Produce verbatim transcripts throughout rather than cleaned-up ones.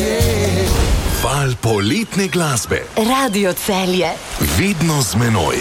Yeah. Val poletne glasbe. Radio Celje. Vedno z menoj.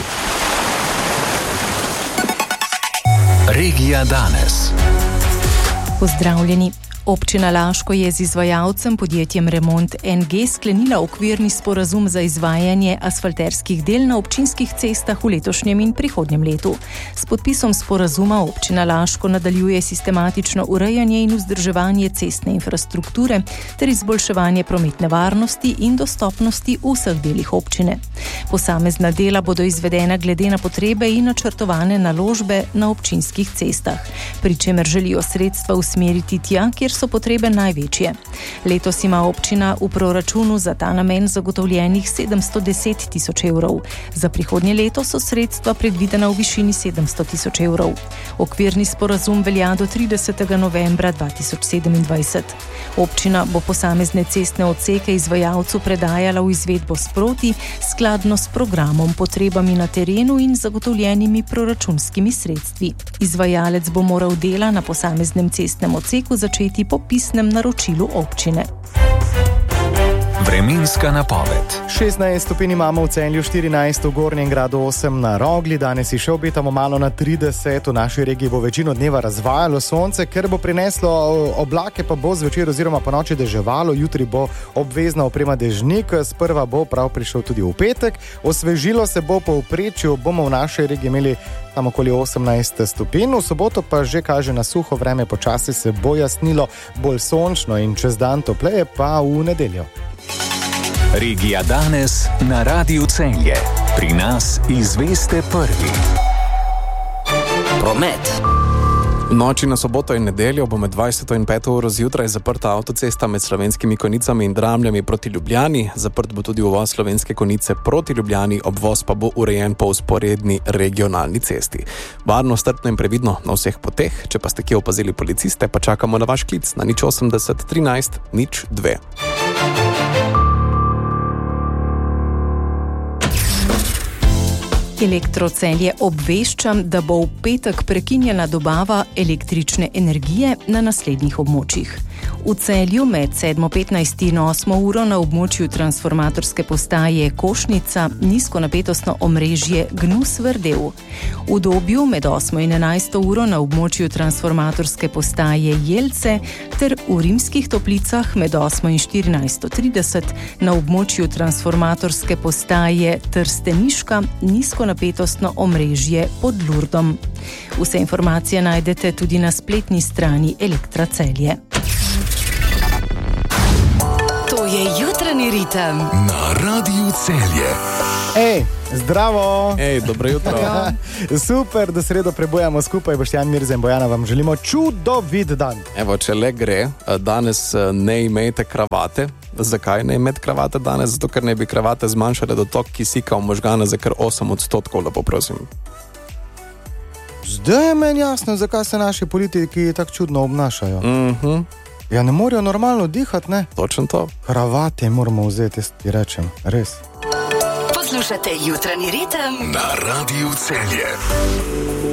Regija danes. Pozdravljeni. Občina Laško je z izvajalcem podjetjem Remont en ge sklenila okvirni sporazum za izvajanje asfalterskih del na občinskih cestah v letošnjem in prihodnjem letu. S podpisom sporazuma občina Laško nadaljuje sistematično urejanje in vzdrževanje cestne infrastrukture ter izboljševanje prometne varnosti in dostopnosti v vseh delih občine. Posamezna dela bodo izvedena glede na potrebe in načrtovane naložbe na občinskih cestah, pri čemer želijo sredstva usmeriti tja, kjer so potrebe največje. Letos ima občina v proračunu za ta namen zagotovljenih sedemsto deset tisoč evrov. Za prihodnje leto so sredstva predvidena v višini sedemsto tisoč evrov. Okvirni sporazum velja do tridesetega novembra dva tisoč sedemindvajset. Občina bo posamezne cestne odseke izvajalcu predajala v izvedbo sproti, skladno s programom, potrebami na terenu in zagotovljenimi proračunskimi sredstvi. Izvajalec bo moral dela na posameznem cestnem odseku začeti po pisnem naročilu občine. Vremenska napoved. šestnajst stopinj imamo v Celju, štirinajst v Gornjem Gradu, osem na Rogli. Danes si še obetamo malo na trideset. V naši regiji bo večino dneva razvajalo sonce, ker bo prineslo oblake, pa bo zvečer oziroma po noči deževalo. Jutri bo obvezna oprema dežnik, sprva bo prav prišel tudi v petek. Osvežilo se bo po povprečju, bomo v naši regiji imeli tam okoli osemnajst stopinj. V soboto pa že kaže na suho vreme, počasi se bo jasnilo, bolj sončno in čez dan topleje pa v nedeljo. Regija danes na Radiu Celje. Pri nas izveste prvi. Promet. V noči na soboto in nedeljo bo med dvajseto in peto uro zjutraj zaprta avtocesta med Slovenskimi Konjicami in Dramljami proti Ljubljani. Zaprt bo tudi uvoz Slovenske Konjice proti Ljubljani, obvoz pa bo urejen po vzporedni regionalni cesti. Varno, strpno in previdno na vseh poteh. Če pa ste kje opazili policiste, pa čakamo na vaš klic na nič osemdeset trinajst nič dve. Elektro Celje obveščam, da bo v petek prekinjena dobava električne energije na naslednjih območjih. V Celju med sedmo petnajst in osmo uro na območju transformatorske postaje Košnica nizkonapetostno omrežje Gnus Vrdev. V Dobju med osmo in enajsto uro na območju transformatorske postaje Jelce ter v Rimskih Toplicah med osmo in štirinajsto trideset na območju transformatorske postaje Trsteniška nizkonapetostno omrežje pod Lurdom. Vse informacije najdete tudi na spletni strani Elektra Celje. To je jutranji ritem Na Radiu Celje. Ej, zdravo! Ej, dobro jutro. Ja, super, da sredo prebujamo skupaj. Boštjan Mirza in Bojana vam želimo čudovit dan. Evo, če le gre, danes ne imejte kravate. Zakaj ne imeti kravate danes? Zato, ker ne bi kravate zmanjšale dotok kisika v možgane za kar osem odstotkov, lepo prosim. Zdaj je meni jasno, zakaj se naši politiki tako čudno obnašajo. Mhm. Ja, ne morajo normalno dihati, ne? Točno to. Kravate moramo vzeti, jaz ti rečem, res. Poslušate jutranji ritem Na Radiu Celje.